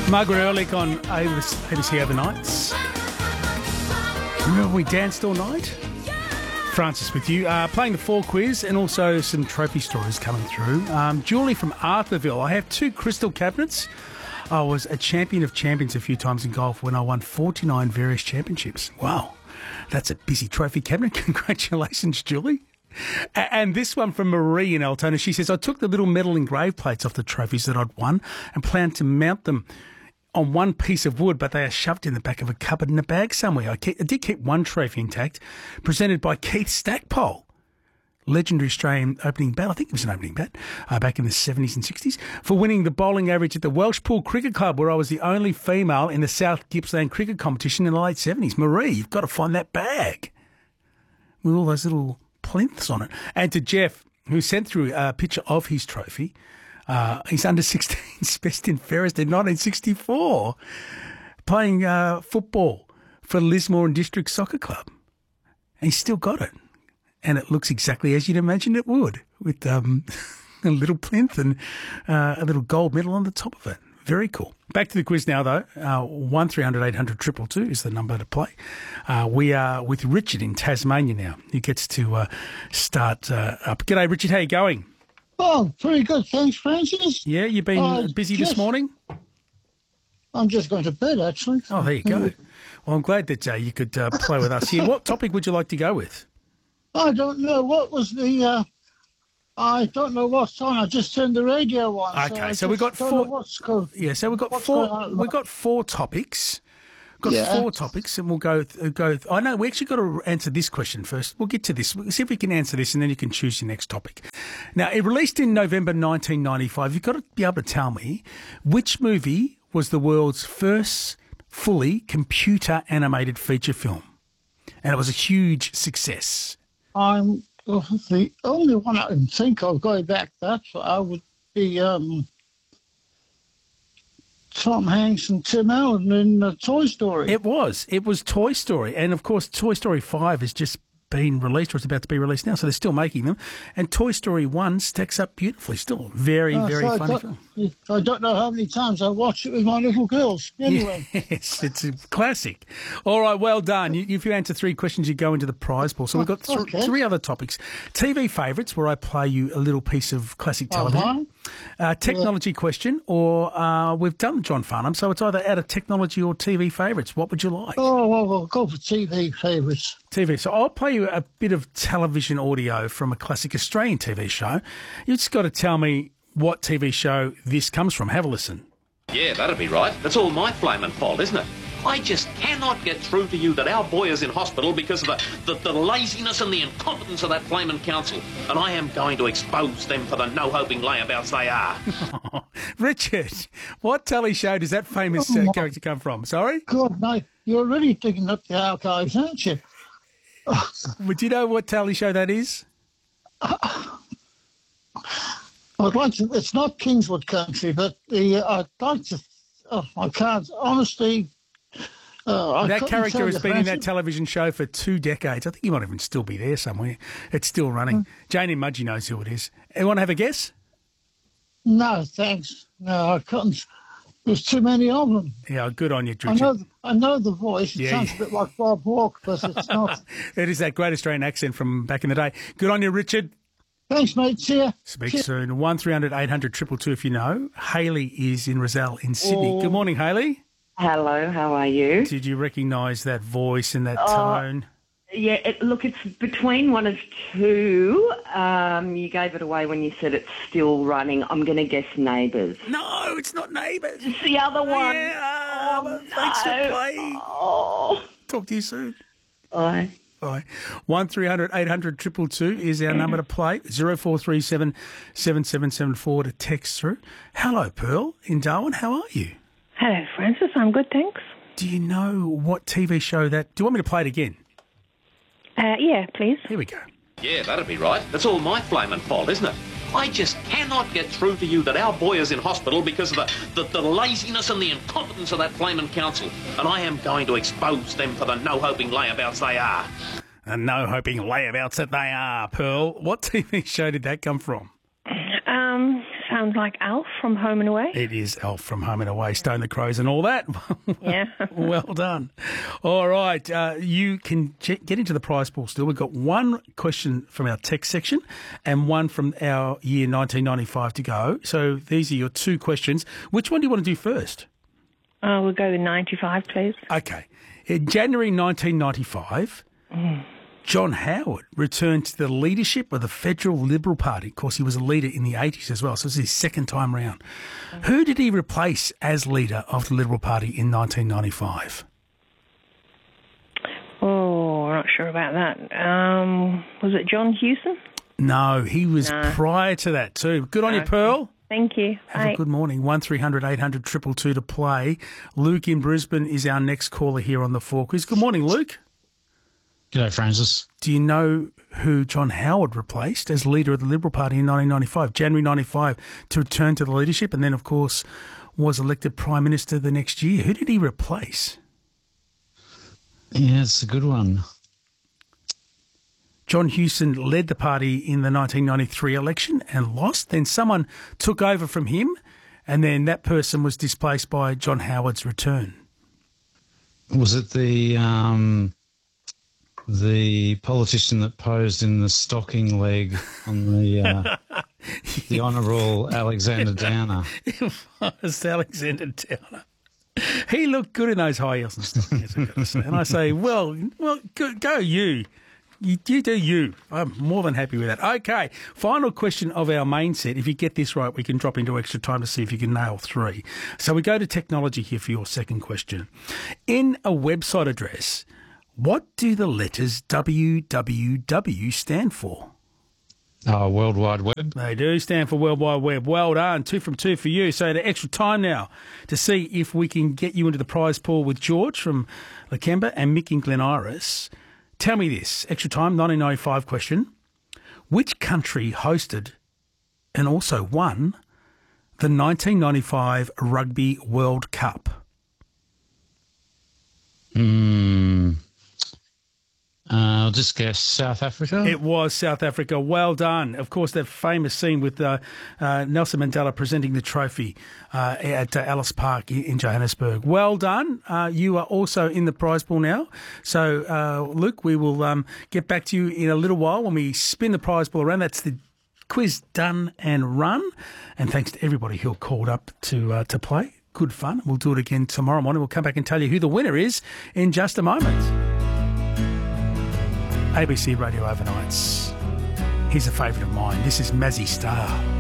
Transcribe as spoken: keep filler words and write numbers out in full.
Margaret Ehrlich on A B C Overnights. Remember we danced all night? Francis with you. Uh, playing the four quiz and also some trophy stories coming through. Um, Julie from Arthurville. I have two crystal cabinets. I was a champion of champions a few times in golf when I won forty-nine various championships. Wow, that's a busy trophy cabinet. Congratulations, Julie. And this one from Marie in Altona. She says, I took the little metal engraved plates off the trophies that I'd won and planned to mount them on one piece of wood, but they are shoved in the back of a cupboard in a bag somewhere. I, keep, I did keep one trophy intact, presented by Keith Stackpole, legendary Australian opening bat. I think it was an opening bat uh, back in the seventies and sixties, for winning the bowling average at the Welshpool Cricket Club, where I was the only female in the South Gippsland cricket competition in the late seventies. Marie, you've got to find that bag with all those little plinths on it. And to Jeff, who sent through a picture of his trophy. Uh, he's under sixteens, best in fairest in nineteen sixty-four, playing uh, football for Lismore and District Soccer Club. And he's still got it. And it looks exactly as you'd imagine it would, with um, a little plinth and uh, a little gold medal on the top of it. Very cool. Back to the quiz now, though. Uh, one three hundred eight hundred two two two is the number to play. Uh, we are with Richard in Tasmania now. He gets to uh, start uh, up. G'day, Richard. How you going? Oh, pretty good. Thanks, Francis. Yeah, you've been uh, busy just, this morning? I'm just going to bed, actually. Oh, there you go. Well, I'm glad that uh, you could uh, play with us here. What topic would you like to go with? I don't know. What was the... Uh, I don't know what's on. I just turned the radio on. Okay, so, so we've got four... What's going, yeah, so we've got what's four We've got four topics. Got yeah. four topics, and we'll go. Th- go. Th- I know we actually got to answer this question first. We'll get to this. We'll see if we can answer this, and then you can choose your next topic. Now, it released in November nineteen ninety-five. You've got to be able to tell me which movie was the world's first fully computer animated feature film, and it was a huge success. I'm well, the only one I can think of going back that far would be. Um, Tom Hanks and Tim Allen in uh, Toy Story. It was. It was Toy Story. And, of course, Toy Story five has just been released, or it's about to be released now, so they're still making them. And Toy Story one stacks up beautifully still. Very, oh, very so funny I film. I don't know how many times I watched it with my little girls. Anyway. Yes, it's a classic. All right, well done. You, if you answer three questions, you go into the prize pool. So we've got th- okay. three other topics. T V favourites, where I play you a little piece of classic television. Uh-huh. Uh, technology yeah. question, or uh, we've done John Farnham, so it's either out of technology or T V favourites. What would you like? Oh, well, we'll go for T V favourites. T V. So I'll play you a bit of television audio from a classic Australian T V show. You just got to tell me what T V show this comes from. Have a listen. Yeah, that'd be right. That's all my flaming fault, isn't it? I just cannot get through to you that our boy is in hospital because of the, the, the laziness and the incompetence of that flaming council. And I am going to expose them for the no-hoping layabouts they are. Richard, what telly show does that famous uh, character come from? Sorry? God, no, you're really digging up the archives, aren't you? Would you know what telly show that is? I'd like to, it's not Kingswood Country, but the uh, I'd like to, oh, I can't, honestly... Uh, that character has been in that television show for two decades. I think he might even still be there somewhere. It's still running. Mm. Jane and Mudgee knows who it is. Anyone have a guess? No, thanks. No, I couldn't. There's too many of them. Yeah, good on you, Richard. I know, I know the voice. It yeah, sounds yeah. a bit like Bob Hawke, but it's not. It is that great Australian accent from back in the day. Good on you, Richard. Thanks, mate. See ya. Speak Cheers. soon. one three hundred eight hundred two two two if you know. Hayley is in Rozelle in Sydney. Oh. Good morning, Hayley. Hello, how are you? Did you recognise that voice and that uh, tone? Yeah, it, look, it's between one of two. Um, you gave it away when you said it's still running. I'm going to guess Neighbours. No, it's not Neighbours. It's the other one. Yeah, oh, thanks no. for playing. Oh. Talk to you soon. Bye. Bye. one three hundred eight hundred two two two is our number to play. zero four three seven seven seven seven four to text through. Hello, Pearl in Darwin. How are you? Hello, Francis. I'm good, thanks. Do you know what T V show that... Do you want me to play it again? Uh, yeah, please. Here we go. Yeah, that'd be right. That's all my flaming fault, isn't it? I just cannot get through to you that our boy is in hospital because of the, the, the laziness and the incompetence of that flaming council. And I am going to expose them for the no-hoping layabouts they are. And no-hoping layabouts that they are, Pearl. What T V show did that come from? Um, sounds like Alf from Home and Away. It is Alf from Home and Away, Stone the Crows and all that. Yeah. Well done. All right, uh, you can ch- get into the prize pool still. We've got one question from our text section and one from our year nineteen ninety-five to go. So these are your two questions. Which one do you want to do first? Uh, we'll go with ninety-five, please. Okay. In January nineteen ninety-five, Mm. John Howard returned to the leadership of the Federal Liberal Party. Of course, he was a leader in the eighties as well, so this is his second time round. Mm. Who did he replace as leader of the Liberal Party in nineteen ninety-five? Oh, I'm not sure about that. Um, was it John Hewson? No, he was No. prior to that too. Good on you, Okay. Pearl. Thank you. Have Bye. a good morning. one three hundred eight hundred two two two to play. Luke in Brisbane is our next caller here on the Four Quiz. Good morning, Luke. G'day, Francis. Do you know who John Howard replaced as leader of the Liberal Party in nineteen ninety-five, January ninety-five, to return to the leadership and then, of course, was elected Prime Minister the next year? Who did he replace? Yeah, it's a good one. John Hewson led the party in the nineteen ninety-three election and lost. Then someone took over from him, and then that person was displaced by John Howard's return. Was it the um, the politician that posed in the stocking leg on the uh, the Honourable Alexander Downer? It was Alexander Downer. He looked good in those high heels and stockings, I've got to say. And I say, well, well, go, go you. You, you do you. I'm more than happy with that. Okay, final question of our main set. If you get this right, we can drop into extra time to see if you can nail three. So we go to technology here for your second question. In a website address, what do the letters W W W stand for? Oh, World Wide Web. They do stand for World Wide Web. Well done. Two from two for you. So the extra time now to see if we can get you into the prize pool with George from Lakemba and Mick in Glen Iris. Tell me this, extra time, nineteen ninety-five question. Which country hosted and also won the nineteen ninety-five Rugby World Cup? Hmm. Uh, I'll just guess South Africa. It was South Africa. Well done. Of course, that famous scene with uh, uh, Nelson Mandela presenting the trophy uh, at uh, Alice Park in, in Johannesburg. Well done. Uh, you are also in the prize pool now. So, uh, Luke, we will um, get back to you in a little while when we spin the prize pool around. That's the quiz done and run. And thanks to everybody who called up to uh, to play. Good fun. We'll do it again tomorrow morning. We'll come back and tell you who the winner is in just a moment. A B C Radio Overnights. Here's a favourite of mine. This is Mazzy Star.